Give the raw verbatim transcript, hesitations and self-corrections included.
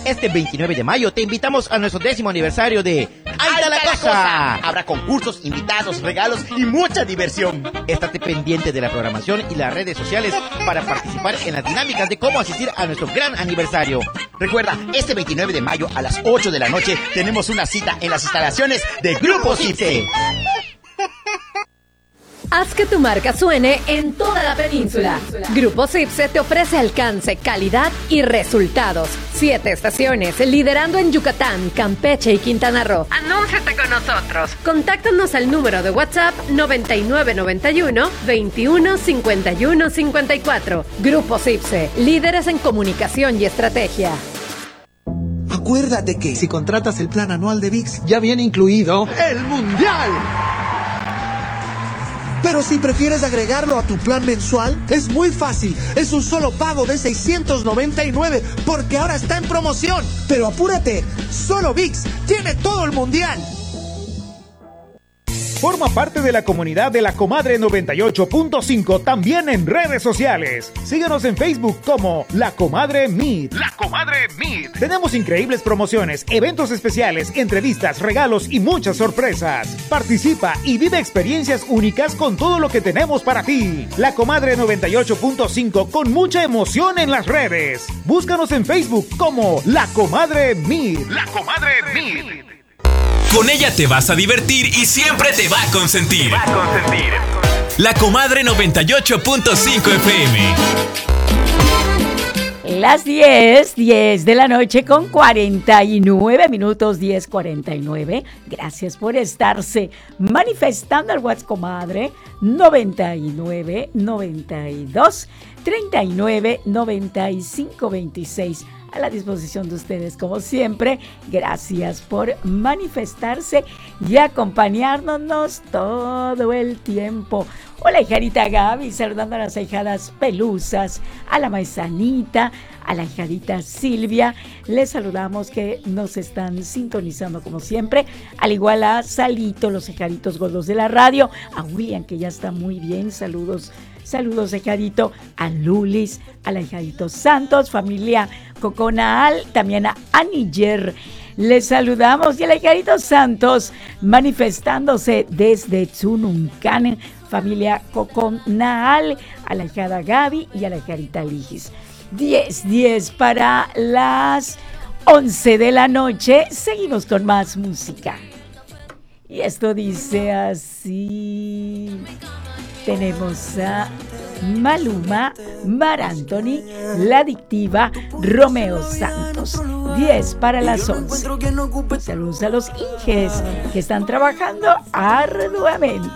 Este veintinueve de mayo te invitamos a nuestro décimo aniversario de ¡Ahí está la cosa! Habrá concursos, invitados, regalos y mucha diversión. Estate pendiente de la programación y las redes sociales para participar en las dinámicas de cómo asistir a nuestro gran aniversario. Recuerda, este veintinueve de mayo a las ocho de la noche tenemos una cita en las instalaciones de Grupo Cipse. Haz que tu marca suene en toda la península. Grupo Cipse te ofrece alcance, calidad y resultados. Siete estaciones, liderando en Yucatán, Campeche y Quintana Roo. Anúnciate con nosotros. Contáctanos al número de WhatsApp noventa y nueve noventa y uno veintiuno cincuenta y uno cincuenta y cuatro. Grupo Cipse, líderes en comunicación y estrategia. Acuérdate que si contratas el plan anual de V I X, ya viene incluido el Mundial. Pero si prefieres agregarlo a tu plan mensual, es muy fácil. Es un solo pago de seiscientos noventa y nueve porque ahora está en promoción. Pero apúrate, solo V I X tiene todo el mundial. Forma parte de la comunidad de La Comadre noventa y ocho punto cinco también en redes sociales. Síguenos en Facebook como La Comadre Meet. La Comadre Meet. Tenemos increíbles promociones, eventos especiales, entrevistas, regalos y muchas sorpresas. Participa y vive experiencias únicas con todo lo que tenemos para ti. La Comadre noventa y ocho punto cinco con mucha emoción en las redes. Búscanos en Facebook como La Comadre Meet. La Comadre Meet. Con ella te vas a divertir y siempre te va a consentir. Te va a consentir. La Comadre noventa y ocho punto cinco F M. Las diez, diez de la noche con cuarenta y nueve minutos, diez cuarenta y nueve. Gracias por estarse manifestando al WhatsApp Comadre noventa y nueve noventa y dos treinta y nueve noventa y cinco veintiséis. A la disposición de ustedes, como siempre. Gracias por manifestarse y acompañarnos todo el tiempo. Hola, hijarita Gaby, saludando a las hijadas Pelusas, a la maizanita, a la hijadita Silvia. Les saludamos que nos están sintonizando como siempre, al igual a Salito, los hijaditos gordos de la radio, a William, que ya está muy bien. Saludos. Saludos, hijadito, a Lulis, a la hijadito Santos, familia Coconaal, también a Aniger. Les saludamos y a la hijadito Santos manifestándose desde Tzununcán, familia Coconaal, a la hijada Gaby y a la hijadita Ligis. diez, diez para las once de la noche. Seguimos con más música. Y esto dice así. Tenemos a Maluma, Mar Anthony, La Adictiva, Romeo Santos. diez para las once. Saludos a los Inges que están trabajando arduamente.